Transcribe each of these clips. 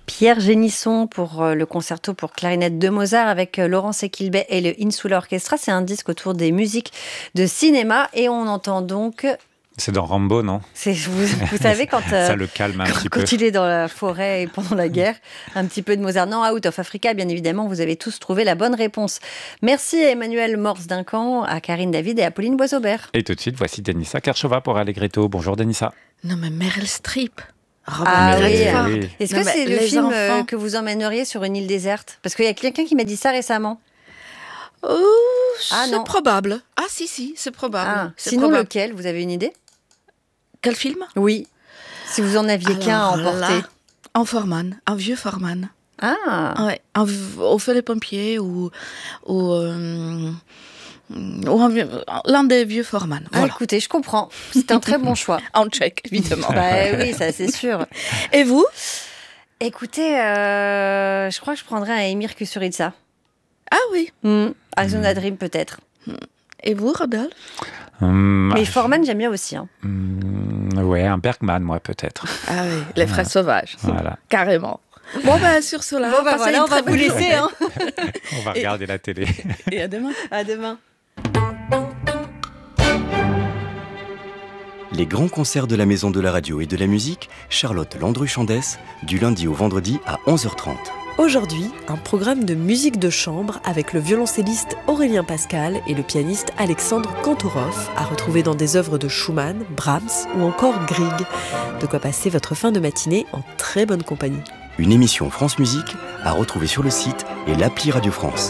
Pierre Génisson pour le concerto pour clarinette de Mozart avec Laurence Equilbet et le Insula Orchestra. C'est un disque autour des musiques de cinéma et on entend donc... C'est dans Rambo, non ? Vous savez, quand, ça le calme un petit peu. Quand il est dans la forêt et pendant la guerre, un petit peu de Mozart. Non, Out of Africa, bien évidemment, vous avez tous trouvé la bonne réponse. Merci à Emmanuel Morse-Duncan, à Karine David et à Pauline Boisaubert. Et tout de suite, voici Denissa Kershova pour Allegretto. Bonjour Denissa. Non mais Meryl Streep. Oui. Est-ce que c'est le film que vous emmèneriez sur une île déserte ? Parce qu'il y a quelqu'un qui m'a dit ça récemment. C'est probable. Ah si, c'est probable. Sinon lequel ? Vous avez une idée ? Quel film ? Oui. Si vous en aviez qu'un à emporter. Un Foreman, un vieux Foreman. Ah. Ouais, au feu des pompiers ou l'un des vieux Foreman. Voilà. Écoutez, je comprends. C'est un très bon choix. En tchèque, évidemment. Oui, ça c'est sûr. Et vous ? Écoutez, je crois que je prendrais un Emir Kusturica. Ah oui. Arizona Dream peut-être. Et vous, Rodolphe ? Mais Foreman, j'aime bien aussi. Ouais, un Bergman, moi, peut-être. Ah oui, les fraises sauvages. Voilà. Carrément. Bon, sur cela, on va vous laisser. On va regarder la télé. Et à demain. À demain. Les grands concerts de la Maison de la Radio et de la Musique, Charlotte Landru-Chandès, du lundi au vendredi à 11h30. Aujourd'hui, un programme de musique de chambre avec le violoncelliste Aurélien Pascal et le pianiste Alexandre Kantorov, à retrouver dans des œuvres de Schumann, Brahms ou encore Grieg. De quoi passer votre fin de matinée en très bonne compagnie. Une émission France Musique à retrouver sur le site et l'appli Radio France.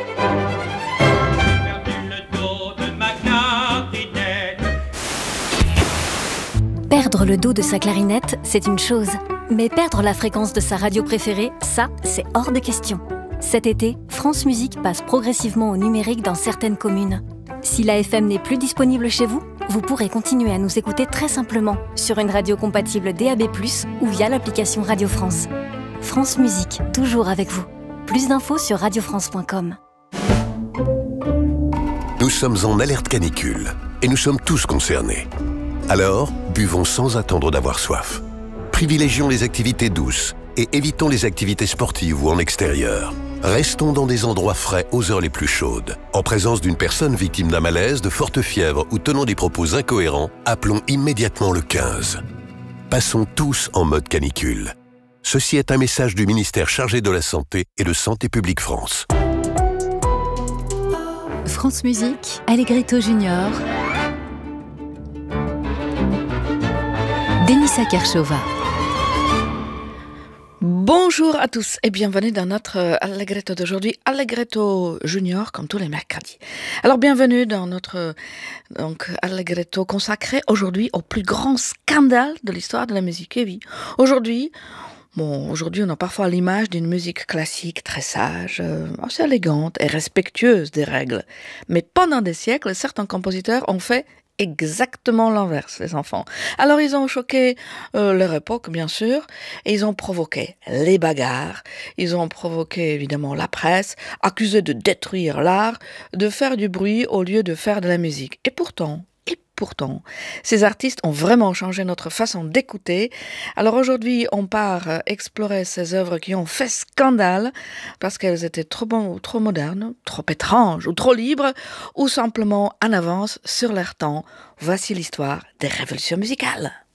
Perdre le dos de sa clarinette, c'est une chose. Mais perdre la fréquence de sa radio préférée, ça, c'est hors de question. Cet été, France Musique passe progressivement au numérique dans certaines communes. Si la FM n'est plus disponible chez vous, vous pourrez continuer à nous écouter très simplement sur une radio compatible DAB+, ou via l'application Radio France. France Musique, toujours avec vous. Plus d'infos sur radiofrance.com. Nous sommes en alerte canicule et nous sommes tous concernés. Alors, buvons sans attendre d'avoir soif. Privilégions les activités douces et évitons les activités sportives ou en extérieur. Restons dans des endroits frais aux heures les plus chaudes. En présence d'une personne victime d'un malaise, de forte fièvre ou tenant des propos incohérents, appelons immédiatement le 15. Passons tous en mode canicule. Ceci est un message du ministère chargé de la Santé et de Santé publique France. France Musique, Allegretto Junior, Denissa Kershova. Bonjour à tous et bienvenue dans notre Allegretto d'aujourd'hui, Allegretto Junior, comme tous les mercredis. Alors bienvenue dans notre Allegretto consacré aujourd'hui au plus grand scandale de l'histoire de la musique. Et oui, aujourd'hui, on a parfois l'image d'une musique classique très sage, assez élégante et respectueuse des règles. Mais pendant des siècles, certains compositeurs ont fait exactement l'inverse, les enfants. Alors ils ont choqué leur époque, bien sûr, et ils ont provoqué les bagarres, ils ont provoqué évidemment la presse, accusé de détruire l'art, de faire du bruit au lieu de faire de la musique. Et pourtant, ces artistes ont vraiment changé notre façon d'écouter. Alors aujourd'hui, on part explorer ces œuvres qui ont fait scandale parce qu'elles étaient trop modernes, trop étranges ou trop libres ou simplement en avance sur leur temps. Voici l'histoire des révolutions musicales.